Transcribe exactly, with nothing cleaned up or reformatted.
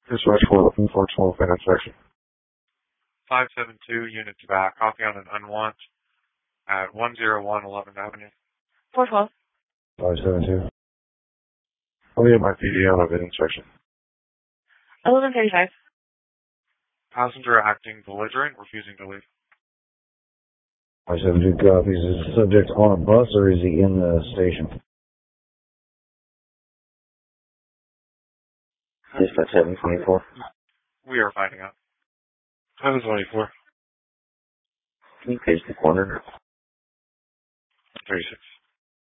Dispatch four eleven four twelve fan inspection. five seven two, units back. Copy on an unwant at one oh one eleventh Avenue. four twelve. five seven two. I'll get my P D on a vid inspection. eleven thirty-five. Passenger acting belligerent, refusing to leave. five seven two copies. Is the subject on a bus or is he in the station? Dispatch seven twenty-four. We are finding out. seven twenty-four. Can you page the corner? thirty-six.